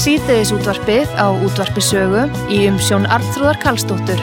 Síðdegisútvarpið á Útvarpi Sögu í umsjón Arnþrúðar Karlsdóttur.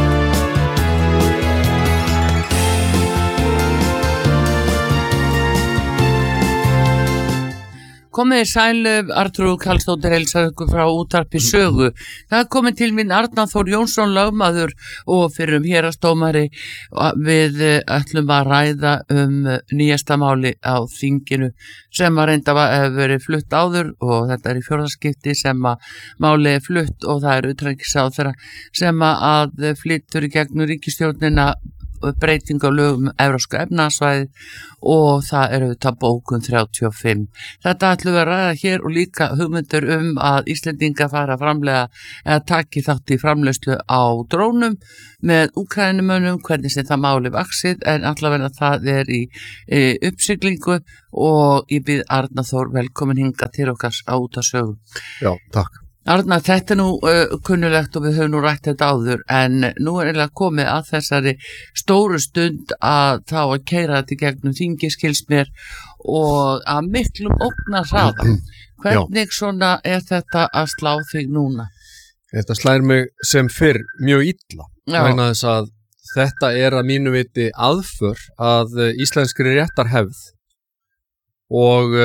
Komið sæl, Arnþrúður Karlsdóttir heilsar ykkur frá Útvarpi Sögu. Það komið til mín Arnar Þór Jónsson lögmaður og fyrrum héraðsdómari. Við ætlum að ræða nýjasta máli á þinginu sem að reynda hefur verið flutt áður og þetta í fjórða skipti sem að máli flutt og það utanríkisráðherra sem að flyttur í gegnum ríkisstjórnina breyting á lögum Evrópska efnahagssvæðið og það auðvitað bókun 35. Þetta ætlum við að ræða hér og líka hugmyndur að Íslendinga fara að framlega eða taki þátt í framleiðslu á drónum með Úkrænumönnum, hvernig sem það máli vaxið en allavega það í uppsiglingu og ég býð Arnar Þór velkomin hingað til okkar á Útvarpi Sögu. Já, takk. Arnar, þetta nú kunnulegt og við höfum nú rætt þetta áður en nú eiginlega komið að þessari stóru stund að þá að keyra þetta í gegnum þingi skilst mér og að miklum ógnarhraða. Hvernig svona þetta að slá þig núna? Þetta slær mig sem fyrr mjög illa vegna þess að þetta að mínu viti aðför að íslenskri réttarhefð og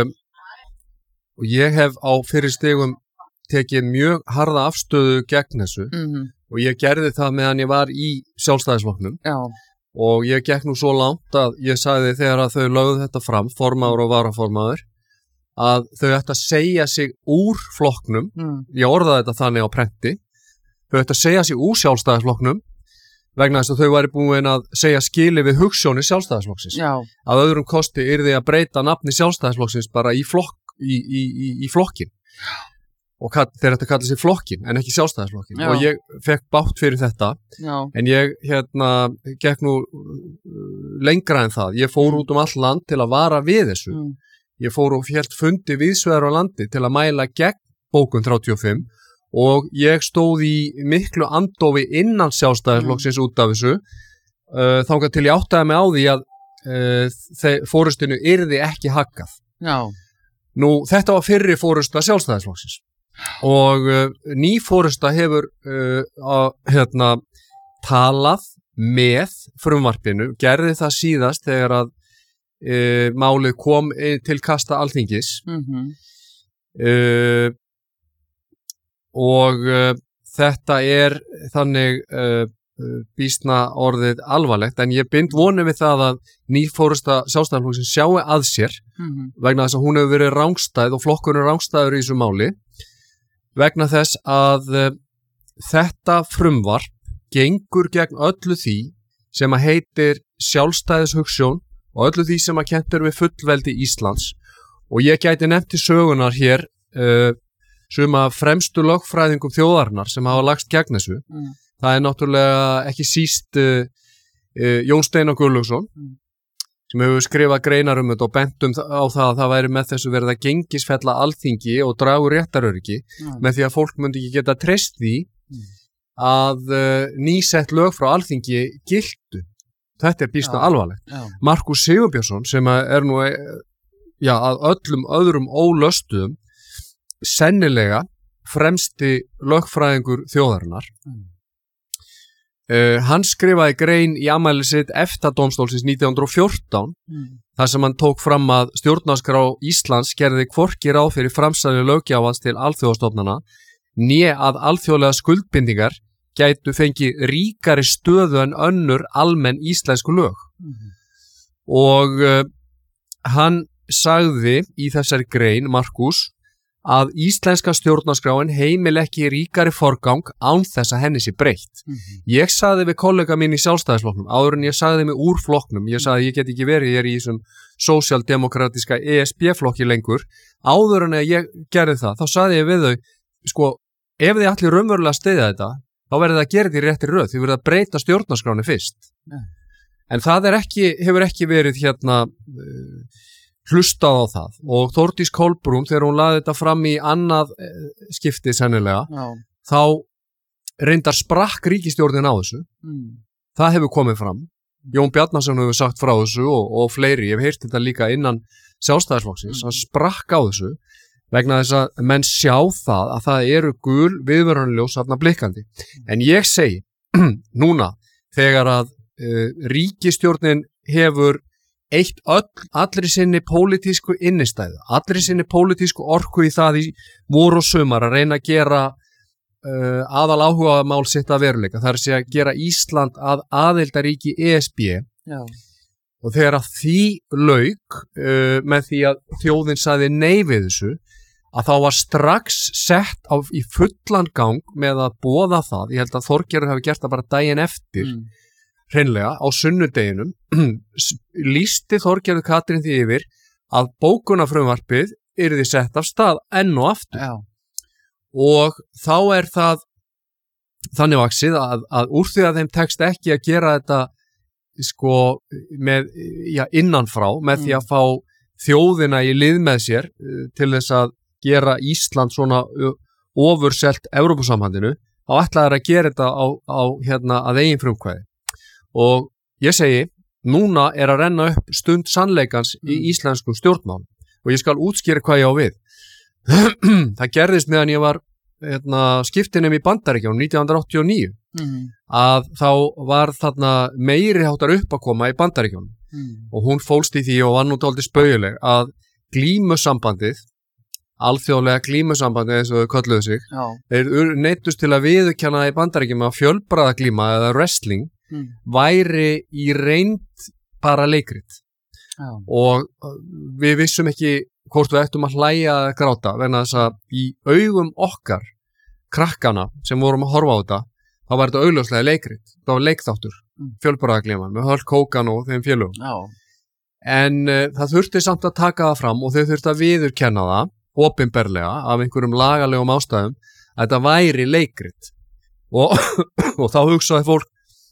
ég hef á fyrri stigum tekið mjög harða afstöðu gegn þessu og ég gerði það meðan ég var í Sjálfstæðisflokknum og ég gekk nú svo langt að ég sagði þegar að þau lögðu þetta fram, formaður og varaformaður, að þau ættu að segja sig úr flokknum, ég orðaði þetta þannig á prenti, þau ættu að segja sig úr Sjálfstæðisflokknum vegna þess að þau væri búin að segja skili við hugsjóni Sjálfstæðisflokksins. Að öðrum kosti yrði að breyta nafni Sjálfstæðisflokksins bara í flokkin. Og þeir ættu að kalla sig flokkin en ekki Sjálfstæðisflokkin og ég fekk bátt fyrir þetta en ég gekk nú lengra en það, ég fór út all land til að vara við þessu ég fór og hélt fundi víðsvegar á landi til að mæla gegn bókun 35 og ég stóð í miklu andófi innan Sjálfstæðisflokksins út af þessu þangað til ég áttaði mig á því að fórustinu yrði ekki haggað. Nú þetta var fyrri fórusta Sjálfstæðisflokksins og ný fórusta hefur talað með frumvarpinu, gerði það síðast þegar að málið kom til kasta Alþingis og þetta þannig býsna orðið alvarlegt en ég bind vonir við það að ný fórusta Sjálfstæðisflokksins sjái að sér vegna þess að hún hefur verið rangstæð og flokkurinn rangstæður í þessu máli vegna þess að þetta frumvarp gengur gegn öllu því sem að heitir sjálfstæðishugsjón og öllu því sem að kennt við fullveldi Íslands og ég gæti nefnt til sögunar hér suma fremstu lögfræðingum þjóðarinnar sem hafa lagst gegn þessu. Það náttúrulega ekki síst Jón Steinar Gunnlaugsson sem hefur skrifað greinar þetta og bentum á það að það væri með þessu verið að gengisfella Alþingi og draga úr réttaröryggi með því að fólk myndi ekki geta treyst því að nýsett lög frá Alþingi giltu. Þetta býsna alvarlegt. Markús Sigurbjörnsson sem nú að öllum öðrum ólöstuðum sennilega fremsti lögfræðingur þjóðarinnar hann skrifaði grein í afmæli sitt EFTA-dómstólsins 1914 þar sem hann tók fram að stjórnarskrá Íslands gerði hvorki ráð fyrir framsali löggjafans til alþjóðastofnana né að alþjóðlega skuldbindingar gætu fengið ríkari stöðu en önnur almenn íslensku lög og hann sagði í þessari grein, Markús, að íslenska stjórnarskráin heimil ekki ríkari forgang án þess að henni sé breytt. Ég sagði við kollega mín í Sjálfstæðisflokknum, áður en ég sagði mig úr flokknum, ég sagði ég get ekki verið hér í þessum sósíaldemókratíska ESB-flokki lengur, áður en ég gerði það, þá sagði ég við þau, sko, ef þið allir raunverulega styðja þetta, þá verður það að gera þetta í réttri röð, þið verður að breyta stjórnarskráni fyrst. En það hefur ekki verið hlustað á það og Þórdís Kolbrún þegar hún laði þetta fram í annað skipti sennilega þá reyndar sprakk ríkisstjórnin á þessu það hefur komið fram Jón Bjarnason hefur sagt frá þessu og fleiri, ég hef heyrt þetta líka innan Sjálfstæðisflokksins, hann sprakk á þessu vegna þess að menn sjá það að það eru gul viðvörunarljós þarna blikkandi. En ég segi núna þegar að ríkisstjórnin hefur eitt allri sinni pólitísku innistæðu, allri sinni pólitísku orku í það í vor og sumar að reyna að gera aðal áhuga mál sitt að veruleika, það er að segja að gera Ísland að aðildaríki ESB. Já. Og þegar að því lauk með því að þjóðin sagði nei við þessu, að þá var strax sett í fullan gang með að boða það, ég held að Þorgerður hafi gert það bara daginn eftir, hreinlega á sunnudeginum, lýsti Þorgerður Katrín því yfir að bókunarfrumvarpið yrði sett af stað enn og aftur. Já. Og þá er það þannig vaxið að úr því að þeim tekst ekki að gera þetta sko með, innanfrá með því að fá þjóðina í lið með sér til þess að gera Ísland svona ofurselt Evrópusambandinu, þá ætlaði að gera þetta að eigin frumkvæði. Og ég segi, núna er að renna upp stund sannleikans í íslenskum stjórnmálum og ég skal útskýra hvað ég á við. Það gerðist meðan ég var skiptinum í Bandaríkjunum 1989 að þá var þarna meiri háttar uppákoma í Bandaríkjunum og hún fólst í því og var nú dálítið spaugileg að glímusambandið, alþjóðlega glímusambandið eins og þau kölluðu sig, þeir neyddust til að viðurkenna í Bandaríkjunum að fjölbræðaglíma eða wrestling væri í reynd bara leikrit. Og við vissum ekki hvort við ættum að hlæja eða gráta vegna þess að í augum okkar krakkana sem vorum að horfa á þetta, þá var þetta augljóslega leikrit. Það var leikþáttur, fjölbræðaglíman með Hulk Hogan og þeim félögum. En það þurfti samt að taka það fram og þau þurfti að viðurkenna það opinberlega af einhverjum lagalegum ástæðum að þetta væri leikrit. Og þá hugsaði fólk,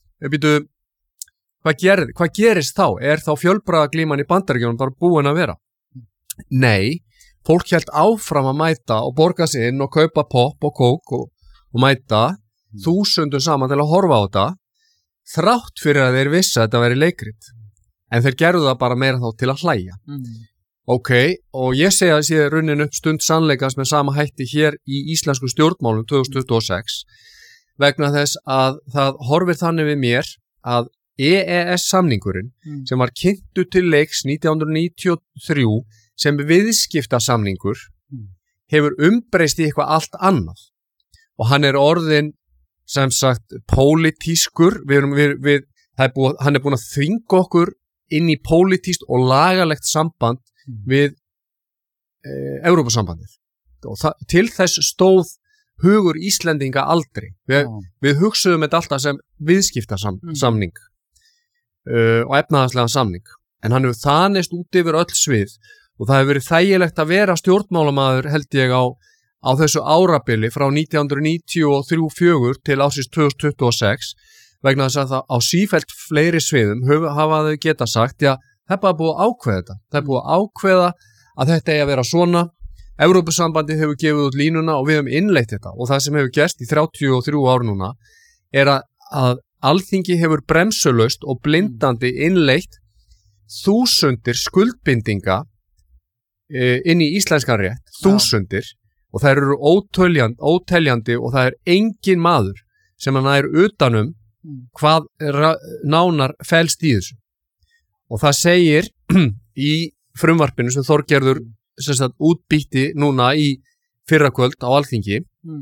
hvað gerist þá? Er þá fjölbræðaglíman í Bandaríkjunum bara búin að vera? Nei, fólk hélt áfram að mæta og borga sig inn og kaupa pop og kók og mæta þúsundum saman til að horfa á þetta, þrátt fyrir að þeir vissi að þetta væri leikrit. En þeir gerðu það bara meira þá til að hlæja. Ok, og ég segi að sé runnin upp stund sannleikans með sama hætti hér í íslensku stjórnmálum 2026 vegna þess að það horfir þannig við mér að EES-samningurinn sem var kynntur til leiks 1993 sem viðskiptasamningur hefur umbreyst í eitthvað allt annað og hann er orðin sem sagt pólitískur, hann er búin að þvinga okkur inn í pólitískt og lagalegt samband við Evrópusambandið og til þess stóð hugur Íslendinga aldrei. Við hugsuðum þetta alltaf sem viðskiptasamning og efnahagslegan samning en hann hefur þanist út yfir öll svið og það hefur verið þægilegt að vera stjórnmálamaður held ég á þessu árabili frá 1993-4 til ásins 2026 vegna þess að það á sífellt fleiri sviðum hafa þau geta sagt, já, það er bara búið að ákveða þetta. Það er búið að ákveða að þetta eigi að vera svona. Evrópusambandið hefur gefið út línuna og við höfum innleitt þetta og það sem hefur gerst í 33 ár núna er að Alþingi hefur bremsulaust og blindandi innleitt þúsundir skuldbindinga inn í íslenskan rétt, þúsundir og þær eru óteljandi og það er engin maður sem hann er utanum hvað nánar felst í þessu og það segir í frumvarpinu sem Þorgerður útbýtti núna í fyrrakvöld á Alþingi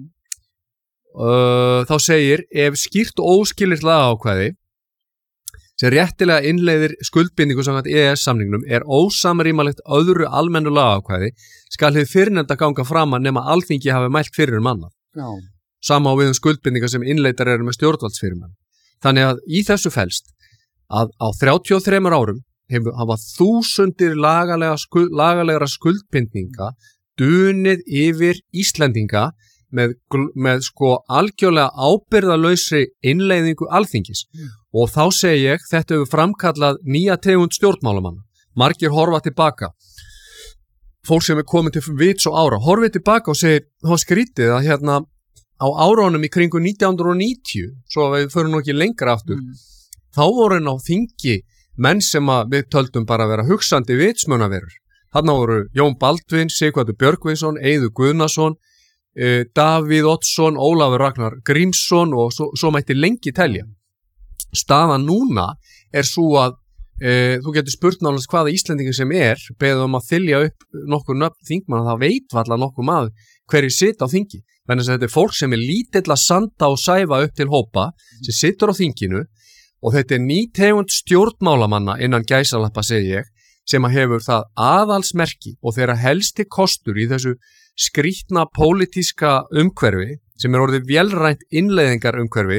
þá segir ef skýrt og óskilyrt lagaákvæði sem réttilega innleiðir skuldbindingu samkvæmt EES-samningnum er ósamrýmanlegt öðru almennu lagaákvæði skal hið fyrrnefnda ganga fram að nema Alþingi hafi mælt fyrir annað. Sama á við skuldbindingar sem innleiddar eru með stjórnvaldsfyrirmenn. Þannig að í þessu felst að á 33 árum hafa þúsundir lagalegra skuldbindninga dunið yfir Íslendinga með sko algjörlega ábyrgðarlausri innleiðingu Alþingis og þá segi ég þetta hefur framkallað nýja tegund stjórnmálamanna. Margir horfa tilbaka, fólk sem er komið til vits og ára, horfið tilbaka og segir þá skrítið að á árunum í kringu 1990, svo við förum nú ekki lengra aftur, þá voru á þingi menn sem við töldum bara að vera hugsandi vitsmunaverur. Þarna voru Jón Baldvin, Sighvatur Björgvinsson, Eiður Guðnason, Davíð Oddsson, Ólafur Ragnar Grímsson og svo mætti lengi telja. Staðan núna svo að þú getur spurt náttúrulega hvaða Íslendingur sem beðið að þylja upp nokkur nöfn þingmanna, það veit varla nokkur maður hverjir sita á þingi. Þannig að þetta fólk sem lítill að sanda og sæfa upp til hópa sem situr á þinginu og þetta ný tegund stjórnmálamanna innan gæsalappa segi ég sem að hefur það aðalsmerki og þeirra helsti kostur í þessu skrýtna pólitíska umhverfi sem orðið vélrænt innleiðingar umhverfi.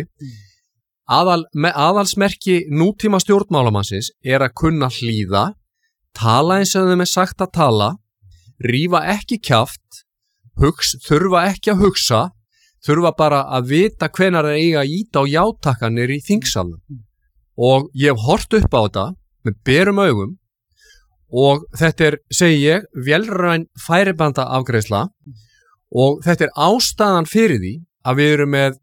Aðalsmerki nútíma stjórnmálamannsins að kunna hlýða, tala eins og þeim sagt að tala, rífa ekki kjaft, þurfa ekki að hugsa, þurfa bara að vita hvenær þeir eiga að ýta á játakanir í þingsalnum. Og ég hef hort upp á þetta með berum augum og þetta segi ég, vélræn færibanda afgreiðsla og þetta ástæðan fyrir því að við erum með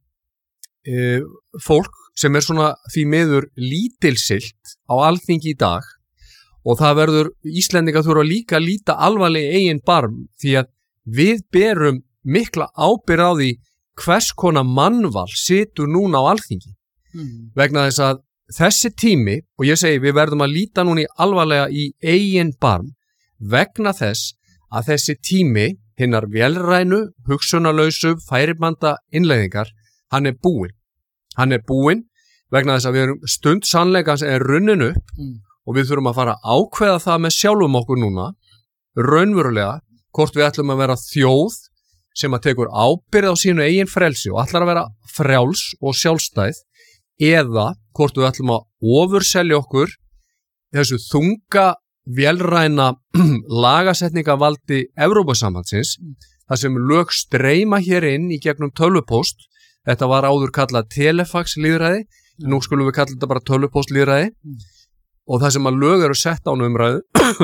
fólk sem svona því miður lítilsilt á Alþingi í dag og það verður Íslendingar þurfa líka að líta alvarlega eigin barm því að við berum mikla ábyrgð á því hvers konar mannval situr núna á Alþingi vegna þess að þessi tími og ég segi við verðum að líta núna alvarlega í eigin barm vegna þess að þessi tími hinnar vélrænu, hugsunarlausu, færibanda innleiðingar hann er búinn vegna þess að við erum stund sannleikans runnin upp og við þurfum að fara að ákveða það með sjálfum okkur núna raunverulega hvort við ætlum að vera þjóð sem að tekur ábyrgð á sínu eigin frelsi og ætlar að vera frjáls og sjálfstæð eða hvort við ætlum að ofurselja okkur þessu þunga vélræna lagasetningavaldi Evrópusambandsins þar sem lög streyma hér inn í gegnum tölvupóst. Þetta var áður kallað telefax lýðræði, nú skulum við kalla þetta bara tölvupóst lýðræði og það sem að lög eru sett á umræðu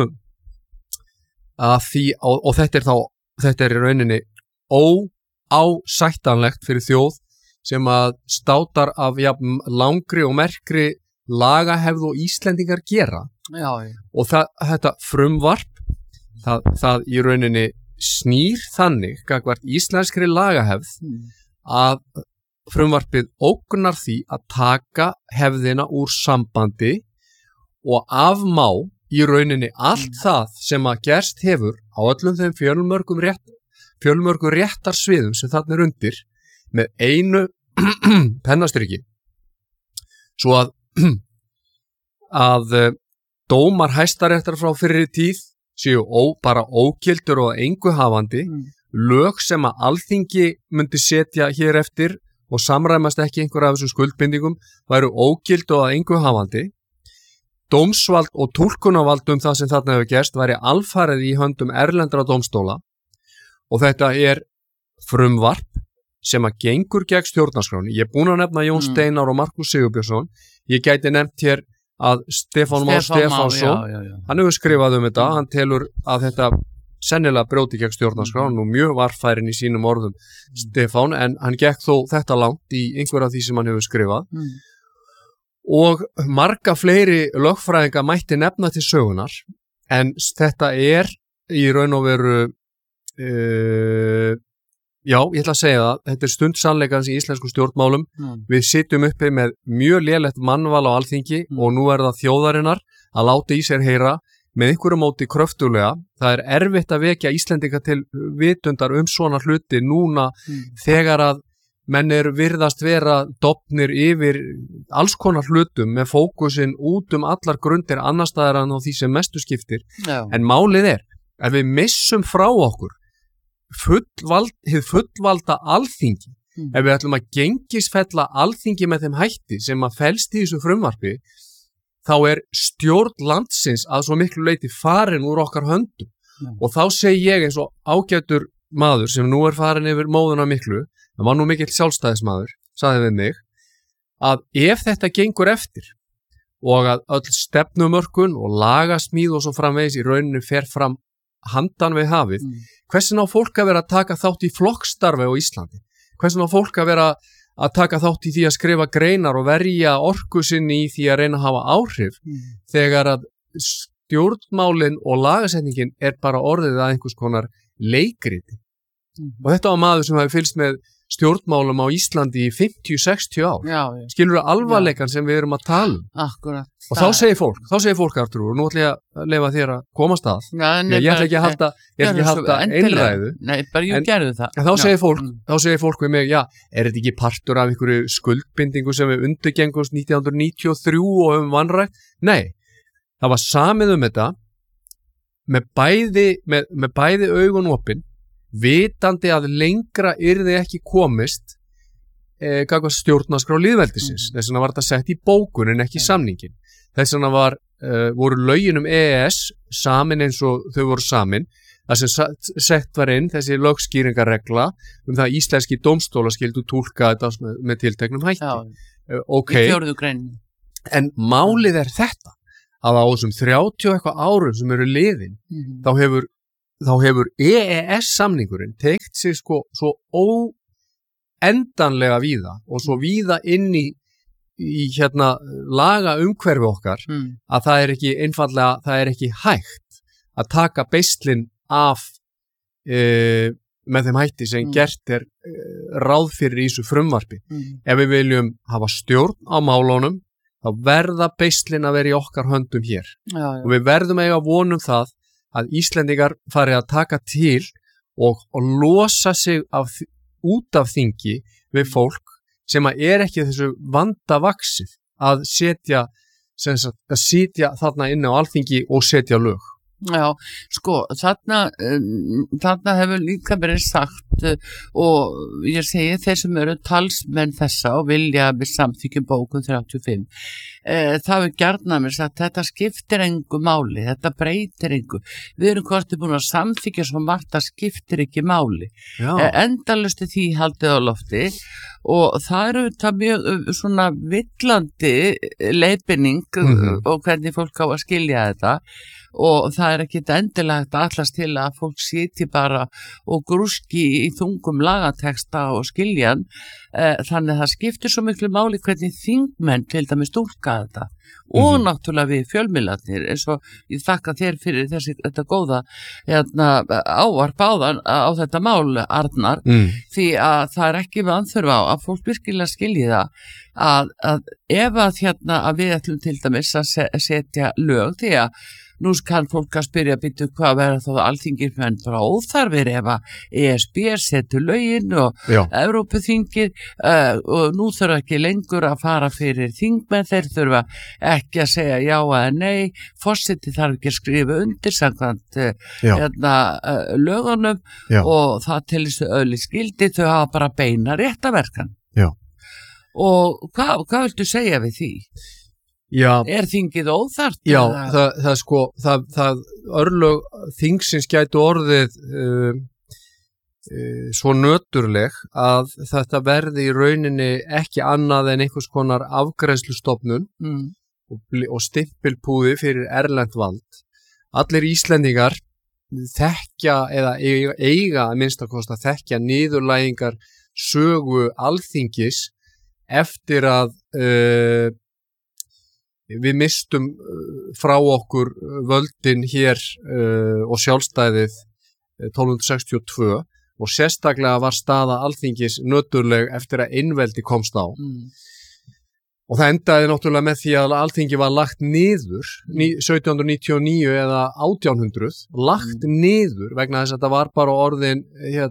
og þetta í rauninni óásættanlegt fyrir þjóð sem að státar af langri og merkri lagahefð og Íslendingar gera. Já. Og þetta frumvarp það í rauninni snýr þannig gagnvart íslenskri lagahefð að frumvarpið ógnar því að taka hefðina úr sambandi og afmá í rauninni allt það sem að gerst hefur á öllum þeim fjölmörgum réttarsviðum sem þarna undir með einu pennastriki svo að dómar Hæstaréttar frá fyrri tíð séu bara ógildur og engu hafandi lög sem að Alþingi myndi setja hér eftir og samræmast ekki einhverja af þessum skuldbindingum væru ógild og að engu hafandi. Dómsvald og túlkunarvald það sem þarna hefur gerst væri alfarið í höndum erlendra dómstóla og þetta frumvarp sem að gengur gegn stjórnarskráni. Ég búin að nefna Jón Steinar og Markús Sigurbjörnsson. Ég gæti nefnt hér að Stefán Már Stefánsson, hann hefur skrifað þetta, hann telur að þetta sennilega brjóti gegn stjórnarskrá og mjög varfærin í sínum orðum Stefán, en hann gekk þó þetta langt í einhverja því sem hann hefur skrifað og marga fleiri lögfræðinga mætti nefna til sögunar en þetta í raun og veru ég ætla að segja það, þetta stund sannleikans í íslensku stjórnmálum við sitjum uppi með mjög lélegt mannval á Alþingi og nú það þjóðarinnar að láta í sér heyra með einhverju móti kröftulega. Það erfitt að vekja Íslendinga til vitundar svona hluti núna þegar að menn virðast vera dofnir yfir alls konar hlutum með fókusinn út allar grundir annars staðar en á því sem mestu skiptir. En málið ef við missum frá okkur hið fullvalda Alþingi, ef við ætlum að gengisfella Alþingi með þeim hætti sem að felst í þessu frumvarpi þá stjórn landsins að svo miklu leyti farin úr okkar höndum og þá segi ég eins og ágætur maður sem nú farin yfir móðuna miklu, það var nú mikill sjálfstæðismaður, sagði við mig að ef þetta gengur eftir og að öll stefnumörkun og lagasmíð og svo framvegis í rauninni fer fram handan við hafið, hversin á fólk að vera að taka þátt í flokkstarfi á Íslandi, hversin á fólk að vera að taka þátt í því að skrifa greinar og verja orku sinni í því að reyna að hafa áhrif þegar að stjórnmálin og lagasetningin bara orðið að einhvers konar leikriti. Og þetta var maður sem hafi fylgst með stjórnmálum á Íslandi í 50-60 ár. Já. Skilur það alvarleikan sem við erum að tala um. Akkurat. Og þá segir fólk Artur, og nú ætla ég að leyfa þér að komast að. Ég ætla ekki að halda einræðu. Nei, bara ég gerði það. En þá segir fólk við mig, er þetta ekki partur af einhverju skuldbindingu sem við undirgengumst 1993 og höfum vanrækt? Nei, það var samið þetta með bæði augun opin, vitandi að lengra yrði ekki komist gagnvart stjórnarskrá lýðveldisins. Þess vegna var þetta sett í bókun en ekki samningin. Þess vegna voru lögin með samin eins og þau voru samin, þar sem sett var inn þessi lögskýringarregla það íslenski dómstólar skyldu túlka þetta með tilteknum hætti. Í 4. grein. En málið þetta að á þessum 30 eitthvað árum sem eru liðin, þá hefur EES-samningurinn teikt sig svo óendanlega víða og svo víða inn í laga umhverfi okkar að það ekki einfaldlega, það ekki hægt að taka beislinn af með þeim hætti sem gert ráð fyrir í þessu frumvarpi. Ef við viljum hafa stjórn á málunum, þá verða beislinn að vera í okkar höndum hér. Og við verðum eiga vonum það að Íslendingar fari að taka til og losa sig út af þingi við fólk sem ekki þessu vandavaxið að sitja þarna inni á Alþingi og setja lög. Já, sko, þarna hefur líka verið sagt og ég segi þeir sem eru talsmenn þessa og vilja við samþykjum bókun 35 það hefur gjarnan mér sagt þetta skiptir engu máli, þetta breytir engu, við erum hvort búin að samþykja svo margt að skiptir ekki máli, endalaust því haldið á lofti og það eru þetta mjög svona villandi leiðbeining og hvernig fólk á að skilja þetta og það ekki endilegt að allast til að fólk siti bara og grúski í þungum lagateksta og skiljan þannig að það skiptir svo miklu máli hvernig þingmenn til dæmis túlka þetta og náttúrulega við fjölmiðlarnir eins og ég þakka þér fyrir þetta góða ávarp áðan á þetta mál Arnar því að það ekki með anþurfa á að fólk virkilega skilji það að ef að við ætlum til dæmis að setja lög því að nú kann fólk að spyrja býtu hvað verða þá alþingir menn bara óþarfir ef að ESB setur lögin og Evrópuþingir og nú þurfa ekki lengur að fara fyrir þingmenn, þeir þurfa ekki að segja já eða nei, forseti þarf ekki að skrifa undir samkvæmt lögunum og það til þessu öðli skildi þau hafa bara beina réttaverkan. Og hvað viltu segja við því? Þingið óþarft? Já, það örlög þingsins gætu orðið svo nöturleg að þetta verði í rauninni ekki annað en einhvers konar afgreiðslustofnun og stimpilpúði fyrir erlent vald. Allir Íslendingar þekkja eða eiga að minnsta kosti að þekkja niðurlægingar sögu Alþingis eftir að við mistum frá okkur völdin hér og sjálfstæðið 1262 og sérstaklega var staða Alþingis nöturleg eftir að einveldi komst á. Og það endaði náttúrulega með því að Alþingi var lagt niður 1799 eða 1800, lagt niður vegna þess að þetta var bara orðin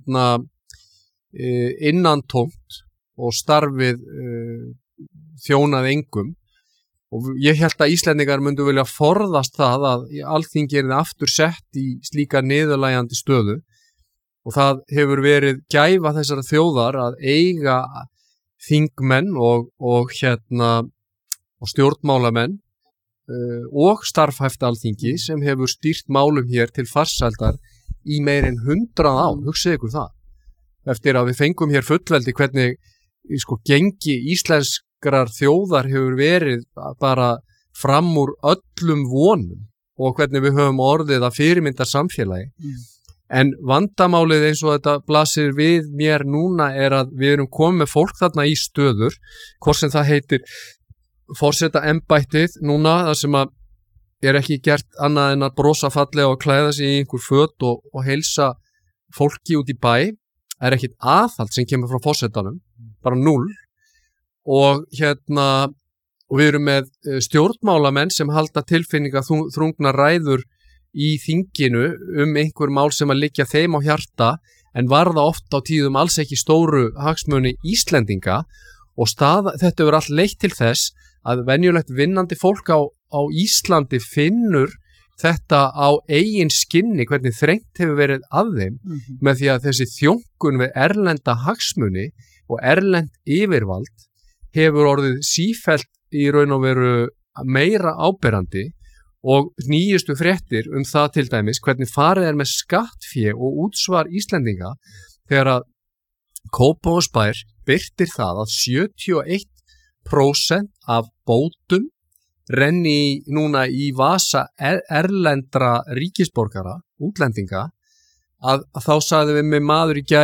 innantómt og starfið þjónað engum. Og ég held að Íslendingar myndu vilja forðast það að Alþingi aftur sett í slíka niðurlægjandi stöðu og það hefur verið gæfa þessara þjóðar að eiga þingmenn og stjórnmálamenn og starfhæft Alþingi sem hefur stýrt málum hér til farsældar í meir en 100 ár, hugsið ykkur það. Eftir að við fengum hér fullveldi hvernig gengi íslenskrar þjóðar hefur verið bara fram úr öllum vonum og hvernig við höfum orðið að fyrirmynda samfélagi. En vandamálið eins og þetta blasir við mér núna að við erum komið með fólk þarna í stöður, hvort sem það heitir forsetaembættið núna, þar sem að ekki gert annað en að brosa fallega og klæða sig í einhver föt og heilsa fólki út í bæ, ekkit aðhald sem kemur frá forsetanum, bara 0 og og við erum með stjórnmálamenn sem halda tilfinninga þrungna ræður í þinginu einhver mál sem að liggja þeim á hjarta en varða oft á tíðum alls ekki stóru hagsmuni Íslendinga og þetta hefur allt leitt til þess að venjulegt vinnandi fólk á Íslandi finnur þetta á eigin skinni hvernig þrengt hefur verið að þeim með því að þessi þjónkun við erlenda hagsmuni og erlend yfirvald hefur orðið sífellt í raun og veru meira áberandi og nýjustu fréttir það til dæmis hvernig farið með skattfé og útsvar Íslendinga þegar að Kópavogsbær birtir það að 71% af bótum renni núna í vasa erlendra ríkisborgara, útlendinga, að þá sagði við með maður í gær